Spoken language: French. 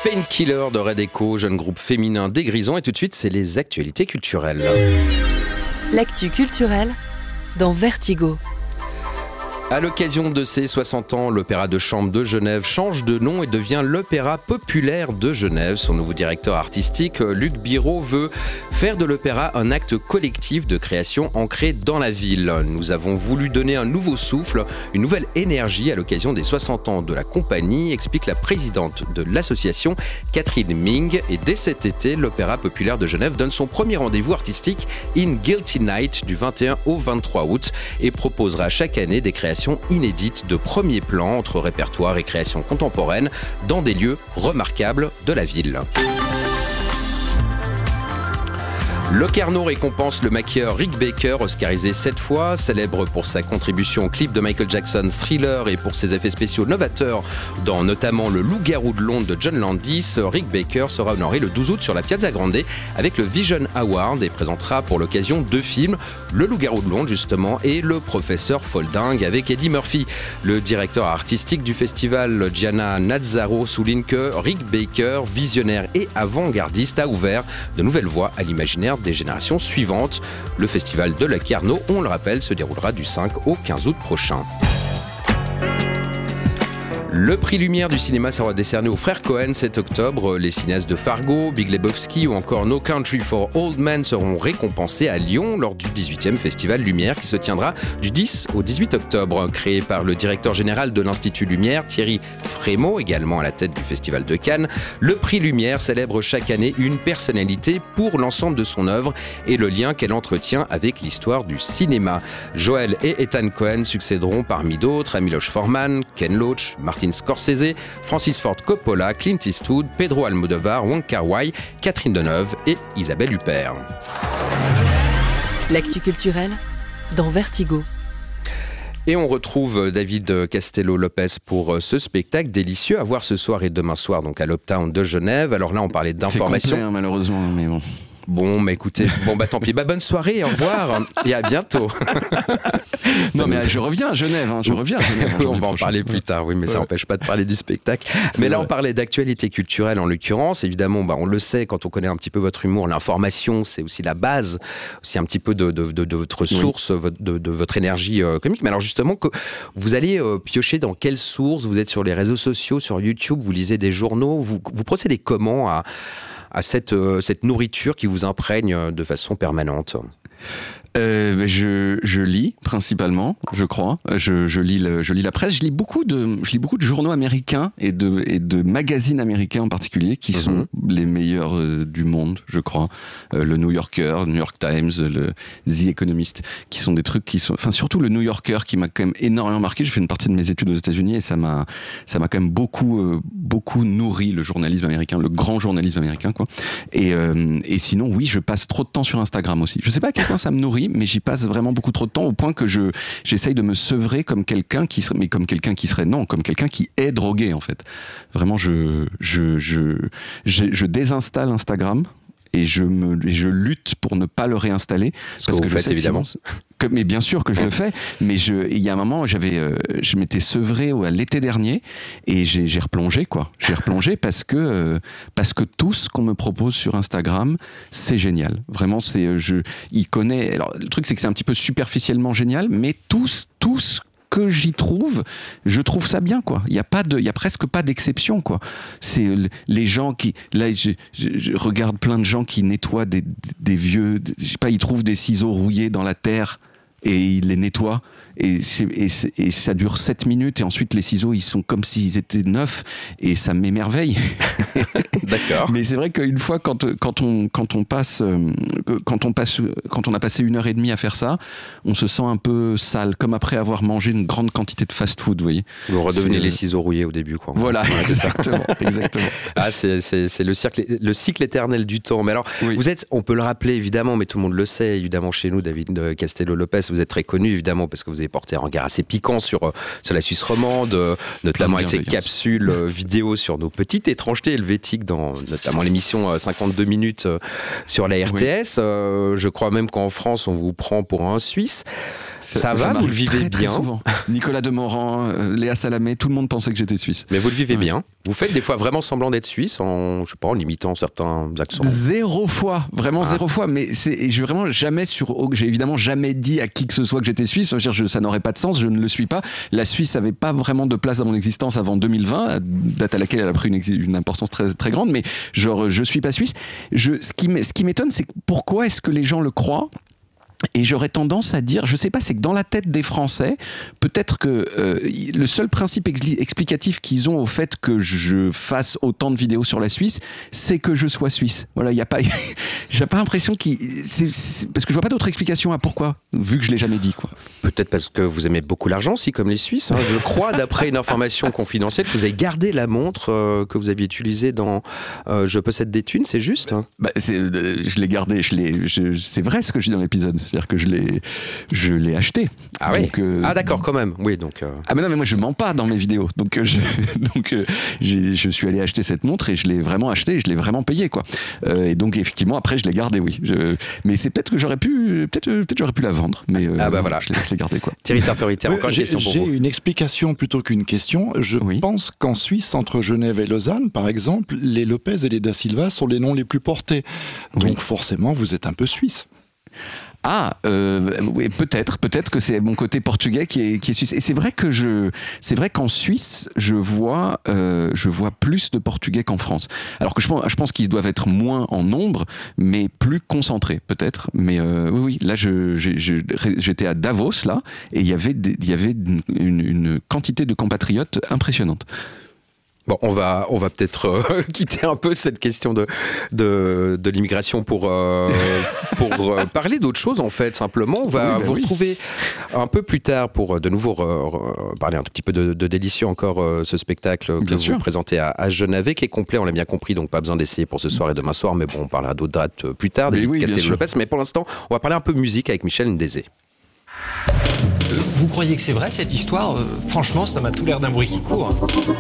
Painkiller de Red Echo, jeune groupe féminin des Grisons. Et tout de suite, c'est les actualités culturelles. L'actu culturelle dans Vertigo. À l'occasion de ses 60 ans, l'Opéra de chambre de Genève change de nom et devient l'Opéra populaire de Genève. Son nouveau directeur artistique, Luc Biraud, veut faire de l'opéra un acte collectif de création ancré dans la ville. Nous avons voulu donner un nouveau souffle, une nouvelle énergie à l'occasion des 60 ans de la compagnie, explique la présidente de l'association, Catherine Ming. Et dès cet été, l'Opéra populaire de Genève donne son premier rendez-vous artistique In Guilty Night du 21 au 23 août et proposera chaque année des créations inédites de premier plan entre répertoire et création contemporaine dans des lieux remarquables de la ville. Locarno récompense le maquilleur Rick Baker, oscarisé 7 fois, célèbre pour sa contribution au clip de Michael Jackson Thriller et pour ses effets spéciaux novateurs dans notamment Le Loup-garou de Londres de John Landis. Rick Baker sera honoré le 12 août sur la Piazza Grande avec le Vision Award et présentera pour l'occasion 2 films, Le Loup-garou de Londres justement et Le Professeur Folding avec Eddie Murphy. Le directeur artistique du festival, Gianna Nazzaro, souligne que Rick Baker, visionnaire et avant-gardiste, a ouvert de nouvelles voies à l'imaginaire des générations suivantes. Le festival de Locarno, on le rappelle, se déroulera du 5 au 15 août prochain. Le prix Lumière du cinéma sera décerné aux frères Cohen cet octobre. Les cinéastes de Fargo, Big Lebowski ou encore No Country for Old Men seront récompensés à Lyon lors du 18e Festival Lumière qui se tiendra du 10 au 18 octobre. Créé par le directeur général de l'Institut Lumière, Thierry Frémaux, également à la tête du Festival de Cannes, le prix Lumière célèbre chaque année une personnalité pour l'ensemble de son œuvre et le lien qu'elle entretient avec l'histoire du cinéma. Joel et Ethan Cohen succéderont parmi d'autres à Miloš Forman, Ken Loach, Martin Scorsese, Francis Ford Coppola, Clint Eastwood, Pedro Almodovar, Wong Kar-wai, Catherine Deneuve et Isabelle Huppert. L'actu culturelle dans Vertigo. Et on retrouve David Castello-Lopez pour ce spectacle délicieux à voir ce soir et demain soir donc à l'Uptown de Genève. Alors là, on parlait d'information. C'est complet, malheureusement, mais bon. Bon, bah écoutez, tant pis. Bonne soirée, au revoir et à bientôt. Non, mais je reviens à Genève. On va en parler plus tard, oui, mais ça n'empêche pas de parler du spectacle. Mais là, on parlait d'actualité culturelle en l'occurrence. Évidemment, on le sait, quand on connaît un petit peu votre humour, l'information, c'est aussi la base, aussi un petit peu de votre source, de votre énergie comique. Mais alors justement, vous allez piocher dans quelles sources? Vous êtes sur les réseaux sociaux, sur YouTube, vous lisez des journaux, vous procédez comment à cette nourriture qui vous imprègne de façon permanente? Je lis principalement, je crois. Je lis la presse. Je lis beaucoup de journaux américains et de magazines américains en particulier qui sont les meilleurs du monde, je crois. Le New Yorker, le New York Times, le The Economist, qui sont des trucs qui sont, enfin surtout le New Yorker qui m'a quand même énormément marqué. J'ai fait une partie de mes études aux États-Unis et ça m'a quand même beaucoup nourri le journalisme américain, le grand journalisme américain, quoi. Et sinon, oui, je passe trop de temps sur Instagram aussi. Je sais pas à quel point ça me nourrit, mais j'y passe vraiment beaucoup trop de temps au point que j'essaye de me sevrer comme quelqu'un qui est drogué en fait. Vraiment, je désinstalle Instagram et je lutte pour ne pas le réinstaller parce que je sais évidemment. Mais bien sûr que je le fais, mais il y a un moment, je m'étais sevré à l'été dernier et j'ai replongé quoi. J'ai replongé parce que tout ce qu'on me propose sur Instagram, c'est génial. Vraiment, il connaît. Alors le truc c'est que c'est un petit peu superficiellement génial, mais tout ce que j'y trouve, je trouve ça bien quoi. Il y a presque pas d'exception quoi. C'est les gens qui, là je regarde plein de gens qui nettoient des vieux, je sais pas, ils trouvent des ciseaux rouillés dans la terre et ils les nettoient et ça dure 7 minutes et ensuite les ciseaux ils sont comme s'ils étaient neufs et ça m'émerveille. D'accord. Mais c'est vrai qu'une fois quand on a passé 1h30 à faire ça, on se sent un peu sale, comme après avoir mangé une grande quantité de fast-food, vous voyez. Vous redevenez les ciseaux rouillés au début, quoi. Voilà, exactement. Ah, c'est le cycle éternel du temps. Mais alors, oui. On peut le rappeler évidemment, mais tout le monde le sait, évidemment chez nous, David Castello-Lopez, vous êtes très connu évidemment parce que vous avez porté un regard assez piquant sur la Suisse romande, notamment avec ces capsules vidéo sur nos petites étrangetés helvétiques dans notamment l'émission 52 minutes sur la RTS. Oui. Je crois même qu'en France, on vous prend pour un Suisse. Ça va, vous le vivez très, très bien souvent. Nicolas Demorand, Léa Salamé, tout le monde pensait que j'étais suisse. Mais vous le vivez bien. Vous faites des fois vraiment semblant d'être suisse en imitant certains accents. 0 fois, vraiment 0 fois. Mais j'ai vraiment jamais j'ai évidemment jamais dit à qui que ce soit que j'étais suisse. Ça n'aurait pas de sens, je ne le suis pas. La Suisse n'avait pas vraiment de place dans mon existence avant 2020, date à laquelle elle a pris une importance très, très grande. Mais je suis pas suisse. Ce qui m'étonne, c'est pourquoi est-ce que les gens le croient? Et j'aurais tendance à dire, je sais pas, c'est que dans la tête des Français, peut-être que le seul principe explicatif qu'ils ont au fait que je fasse autant de vidéos sur la Suisse, c'est que je sois suisse. Voilà, il y a pas, j'ai pas l'impression parce que je vois pas d'autre explication à pourquoi, vu que je l'ai jamais dit, quoi. Peut-être parce que vous aimez beaucoup l'argent, si comme les Suisses. Hein. Je crois, d'après une information confidentielle, que vous avez gardé la montre que vous aviez utilisée dans Je possède des thunes, c'est juste hein? Je l'ai gardée, c'est vrai ce que je dis dans l'épisode. C'est-à-dire que je l'ai acheté. Ah oui. Ah d'accord, quand même. Oui, donc. Ah mais non, mais moi je mens pas dans mes vidéos. Donc je suis allé acheter cette montre et je l'ai vraiment acheté et je l'ai vraiment payé, quoi. Et donc effectivement après je l'ai gardée, oui. Mais c'est peut-être que j'aurais pu la vendre. Mais voilà. Je l'ai gardée, quoi. Thierry Sartorité, encore une question pour vous. J'ai une explication plutôt qu'une question. Je pense qu'en Suisse, entre Genève et Lausanne, par exemple, les Lopez et les Da Silva sont les noms les plus portés. Donc forcément, vous êtes un peu suisse. Ah, oui, peut-être que c'est mon côté portugais qui est suisse. Et c'est vrai qu'en Suisse, je vois plus de Portugais qu'en France. Alors que je pense qu'ils doivent être moins en nombre, mais plus concentrés, peut-être. Mais oui, là, j'étais à Davos, là, et il y avait une quantité de compatriotes impressionnante. Bon, on va peut-être quitter un peu cette question de l'immigration pour parler d'autre chose, en fait, simplement. On va vous retrouver un peu plus tard pour de nouveau parler un tout petit peu de Délicieux encore, ce spectacle que vous présentez à Genève, qui est complet, on l'a bien compris, donc pas besoin d'essayer pour ce soir et demain soir, mais bon, on parlera d'autres dates plus tard, David Castelnuovo-Lopez, mais pour l'instant, on va parler un peu musique avec Michel Ndézé. Vous croyez que c'est vrai cette histoire? Franchement, ça m'a tout l'air d'un bruit qui court.